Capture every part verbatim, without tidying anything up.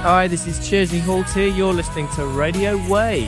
Hi, this is Chesney Hall here. You're listening to Radio Way.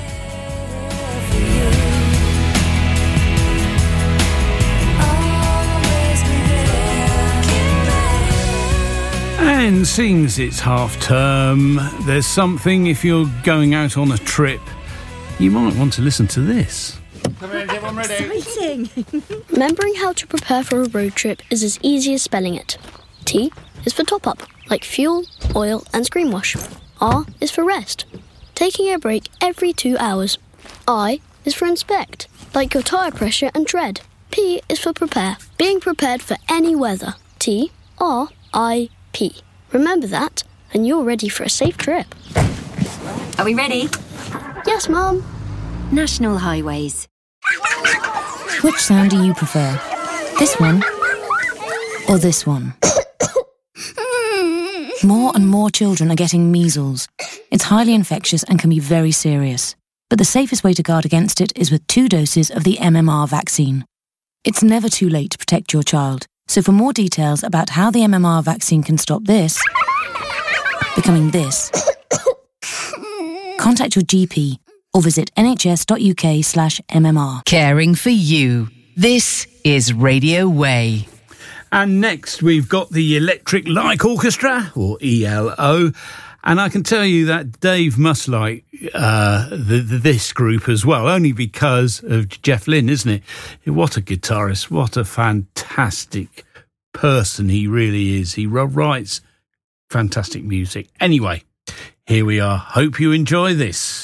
And seeing as it's half term, there's something if you're going out on a trip, you might want to listen to this. Come in, everyone ready? Exciting! Remembering how to prepare for a road trip is as easy as spelling it. T is for top up, like fuel, oil and screen wash. R is for rest, taking a break every two hours. I is for inspect, like your tyre pressure and tread. P is for prepare, being prepared for any weather. T, R, I, P. Remember that, and you're ready for a safe trip. Are we ready? Yes, Mum. National highways. Which sound do you prefer? This one? Or this one? More and more children are getting measles. It's highly infectious and can be very serious. But the safest way to guard against it is with two doses of the M M R vaccine. It's never too late to protect your child. So for more details about how the M M R vaccine can stop this becoming this, contact your G P or visit nhs.uk slash MMR. Caring for you. This is Radio Way. And next we've got the Electric Light Orchestra, or E L O. And I can tell you that Dave must like uh, the, the, this group as well, only because of Jeff Lynne, isn't it? What a guitarist, what a fantastic person he really is. He writes fantastic music. Anyway, here we are. Hope you enjoy this.